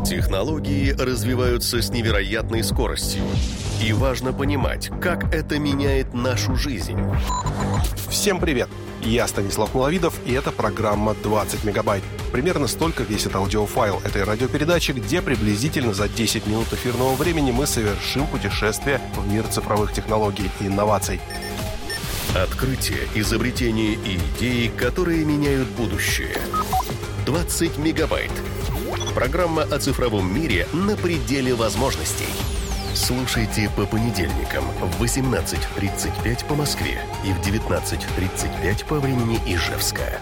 Технологии развиваются с невероятной скоростью. И важно понимать, как это меняет нашу жизнь. Всем привет! Я Станислав Маловидов, и это программа «20 мегабайт». Примерно столько весит аудиофайл этой радиопередачи, где приблизительно за 10 минут эфирного времени мы совершим путешествие в мир цифровых технологий и инноваций. Открытия, изобретения и идеи, которые меняют будущее. 20 мегабайт. Программа о цифровом мире на пределе возможностей. Слушайте по понедельникам в 18:35 по Москве и в 19:35 по времени Ижевска.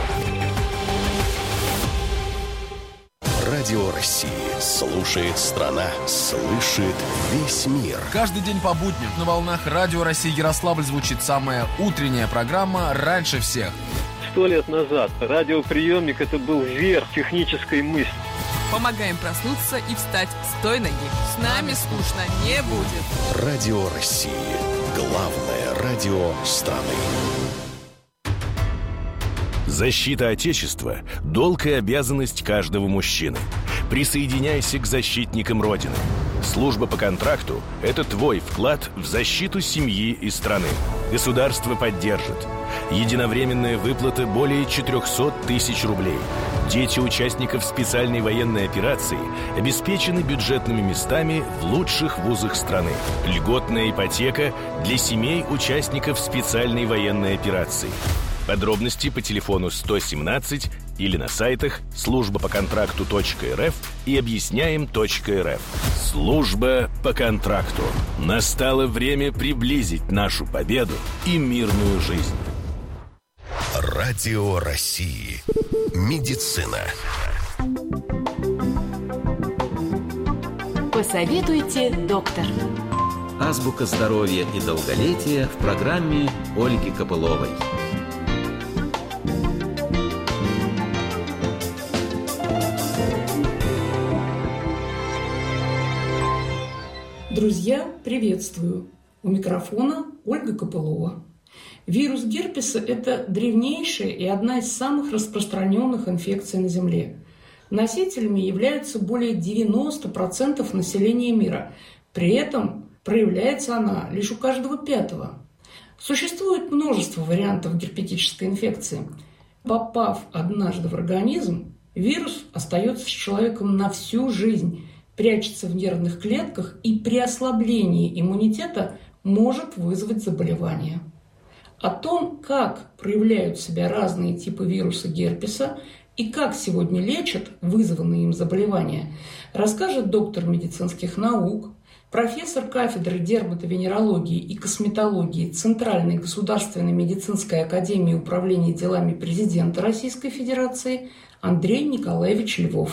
Радио России. Слушает страна, слышит весь мир. Каждый день по будням на волнах Радио России Ярославль звучит самая утренняя программа «Раньше всех». 100 лет назад радиоприемник – это был верх технической мысли. Помогаем проснуться и встать с той ноги. С нами скучно не будет. Радио России. Главное радио страны. Защита Отечества – долг и обязанность каждого мужчины. Присоединяйся к защитникам Родины. Служба по контракту – это твой вклад в защиту семьи и страны. Государство поддержит. Единовременная выплата более 400 тысяч рублей. Дети участников специальной военной операции обеспечены бюджетными местами в лучших вузах страны. Льготная ипотека для семей участников специальной военной операции. Подробности по телефону 117 или на сайтах службапоконтракту.рф и объясняем.рф. Служба по контракту. Настало время приблизить нашу победу и мирную жизнь. Радио России. Медицина. Посоветуйте, доктор. Азбука здоровья и долголетия в программе Ольги Копыловой. Друзья, приветствую! У микрофона Ольга Копылова. Вирус герпеса – это древнейшая и одна из самых распространенных инфекций на Земле. Носителями являются более 90% населения мира. При этом проявляется она лишь у каждого пятого. Существует множество вариантов герпетической инфекции. Попав однажды в организм, вирус остается с человеком на всю жизнь, прячется в нервных клетках и при ослаблении иммунитета может вызвать заболевание. О том, как проявляют себя разные типы вируса герпеса и как сегодня лечат вызванные им заболевания, расскажет доктор медицинских наук, профессор кафедры дерматовенерологии и косметологии Центральной государственной медицинской академии управления делами президента Российской Федерации Андрей Николаевич Львов.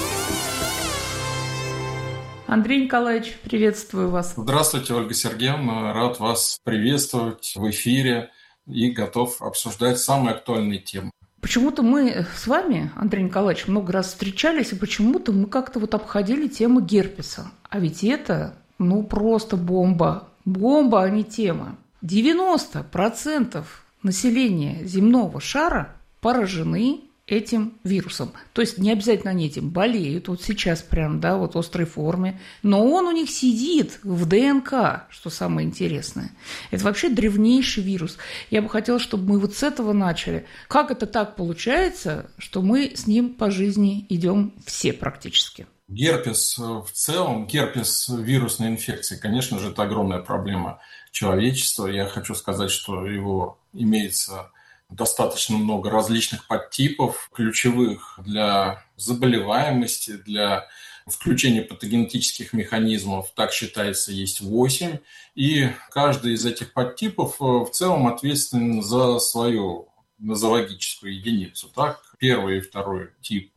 Андрей Николаевич, приветствую вас. Здравствуйте, Ольга Сергеевна. Рад вас приветствовать в эфире и готов обсуждать самые актуальные темы. Почему-то мы с вами, Андрей Николаевич, много раз встречались, и почему-то мы как-то обходили тему герпеса. А ведь это, просто бомба. Бомба, а не тема. 90% населения земного шара поражены этим вирусом. То есть не обязательно они этим болеют, вот сейчас прям, в острой форме, но он у них сидит в ДНК, что самое интересное. Это вообще древнейший вирус. Я бы хотела, чтобы мы с этого начали. Как это так получается, что мы с ним по жизни идем все практически? Герпес в целом, герпес вирусной инфекции, конечно же, это огромная проблема человечества. Я хочу сказать, что его имеется достаточно много различных подтипов, ключевых для заболеваемости, для включения патогенетических механизмов, так считается, есть 8. И каждый из этих подтипов в целом ответственен за свою нозологическую единицу. Так? Первый и второй тип